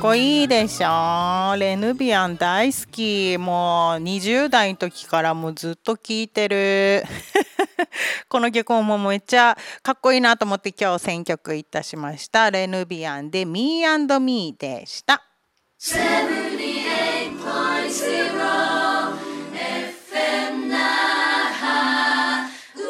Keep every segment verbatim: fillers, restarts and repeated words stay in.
こいいでしょ。レヌビアン大好き。もうにじゅう代の時からもうずっと聴いてる。この曲もめっちゃかっこいいなと思って今日選曲いたしました。レヌビアンで Me and Me でした。 セブンティエイトポイントゼロ エフエム 那覇。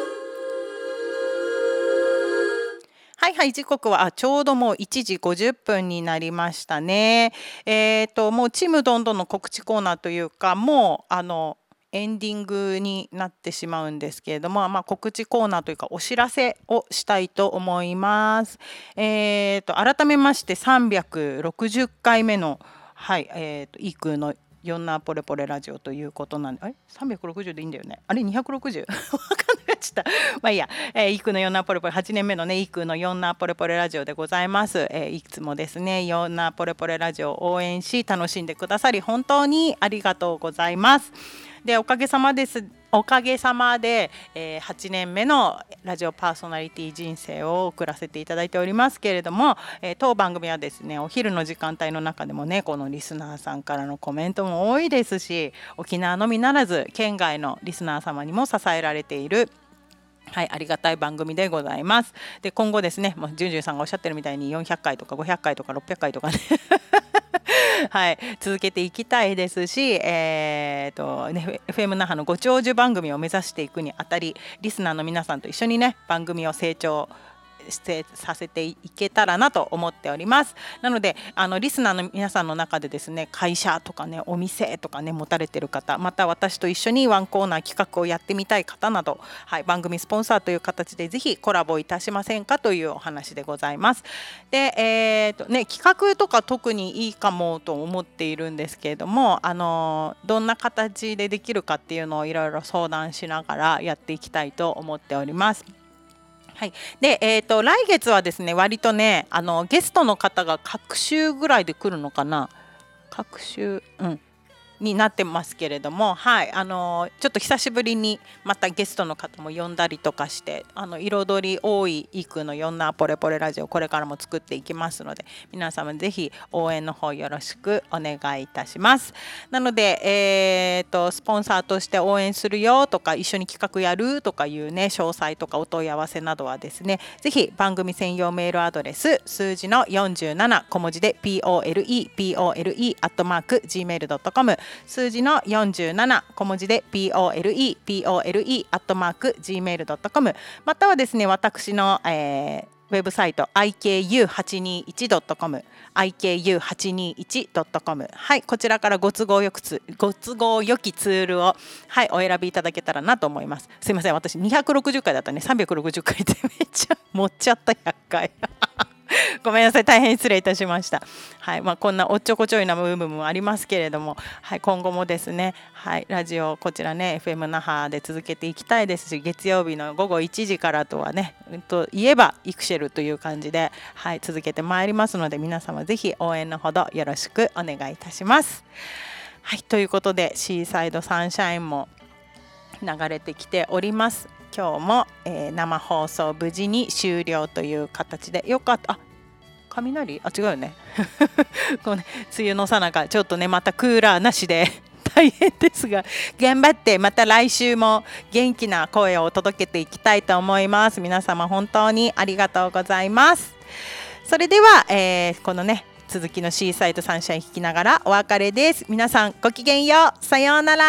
はいはい、時刻はあちょうどもういちじごじゅっぷんになりましたね。えっともうちむどんどんの告知コーナーというか、もうあのエンディングになってしまうんですけれども、まあ、告知コーナーというかお知らせをしたいと思います。えっと改めましてさんびゃくろくじゅっかいめのはいえっとイクのヨンナーポレポレラジオということなんで、あれさんびゃくろくじゅうでいいんだよね。あれにひゃくろくじゅうわかんなくなっちゃった。まあいいや、えー、イクのヨンナーポレポレはちねんめのねイクのヨンナーポレポレラジオでございます。えー、いつもですねヨンナーポレポレラジオを応援し楽しんでくださり本当にありがとうございます。でおかげさまですおかげさまで、えー、はちねんめのラジオパーソナリティ人生を送らせていただいておりますけれども、えー、当番組はですねお昼の時間帯の中でもねこのリスナーさんからのコメントも多いですし、沖縄のみならず県外のリスナー様にも支えられているはい、ありがたい番組でございます。で今後ですねもうジュンジュンさんがおっしゃってるみたいによんひゃっかいとかごひゃっかいとかろっぴゃっかいとかねはい、続けていきたいですし、えーとね、エフエム 那覇のご長寿番組を目指していくにあたりリスナーの皆さんと一緒にね番組を成長させていけたらなと思っております。なのであのリスナーの皆さんの中でですね会社とかねお店とかね持たれてる方、また私と一緒にワンコーナー企画をやってみたい方など、はい、番組スポンサーという形でぜひコラボいたしませんかというお話でございます。で、えーとね、企画とか特にいいかもと思っているんですけれども、あのどんな形でできるかっていうのをいろいろ相談しながらやっていきたいと思っております。はい、で、えーと、来月はですね割とねあのゲストの方が各週ぐらいで来るのかな各週、うんになってますけれども、はい、あのちょっと久しぶりにまたゲストの方も呼んだりとかして、あの彩り多いイクのヨンナーポレポレラジオこれからも作っていきますので、皆様ぜひ応援の方よろしくお願いいたします。なので、えーと、スポンサーとして応援するよとか一緒に企画やるとかいうね詳細とかお問い合わせなどはですね、ぜひ番組専用メールアドレス数字のよんじゅうなな小文字で ポレポレ アットマーク ジーメールドットコム 数字のよんじゅうなな小文字で ポレポレ アットマーク ジーメールドットコム またはですね私の、えー、ウェブサイト アイケーユーはちにいちドットコム アイケーユーはちにいちドットコム はい、こちらからご都合よくつご都合よきツールを、はい、お選びいただけたらなと思います。すいません、私にひゃくろくじゅっかいだったね。さんびゃくろくじゅっかいってめっちゃ持っちゃったひゃっかいごめんなさい、大変失礼いたしました。はい、まあ、こんなおっちょこちょいな部分もありますけれども、はい、今後もですね、はい、ラジオこちらね エフエム 那覇で続けていきたいですし、月曜日のごごいちじからとはね、うん、といえばイクシェルという感じで、はい、続けてまいりますので、皆様ぜひ応援のほどよろしくお願いいたします。はい、ということでシーサイドサンシャインも流れてきております。今日も、えー、生放送無事に終了という形でよかった。あ、雷？あ、違うよね。こうね、梅雨のさなかちょっとねまたクーラーなしで大変ですが、頑張ってまた来週も元気な声を届けていきたいと思います。皆様本当にありがとうございます。それでは、えー、このね続きのシーサイドサンシャイン弾きながらお別れです。皆さんごきげんよう。さようなら。